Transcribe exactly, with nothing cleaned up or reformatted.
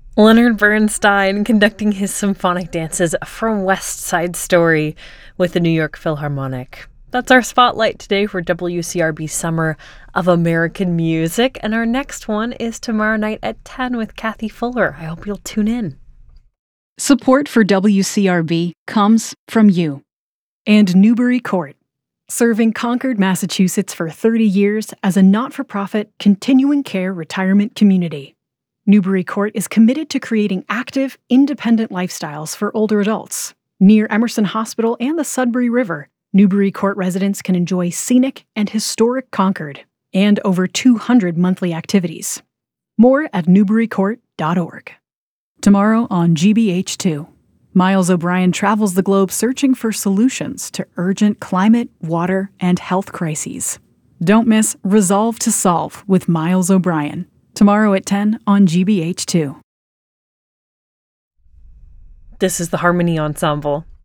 Leonard Bernstein conducting his symphonic dances from West Side Story with the New York Philharmonic. That's our spotlight today for W C R B Summer of American Music, and our next one is tomorrow night at ten with Kathy Fuller. I hope you'll tune in. Support for W C R B comes from you and Newbury Court, serving Concord, Massachusetts for thirty years as a not-for-profit continuing care retirement community. Newbury Court is committed to creating active, independent lifestyles for older adults. Near Emerson Hospital and the Sudbury River, Newbury Court residents can enjoy scenic and historic Concord and over two hundred monthly activities. More at newbury court dot org. Tomorrow on G B H two, Miles O'Brien travels the globe searching for solutions to urgent climate, water, and health crises. Don't miss Resolve to Solve with Miles O'Brien. Tomorrow at ten on G B H two. This is the Harmony Ensemble.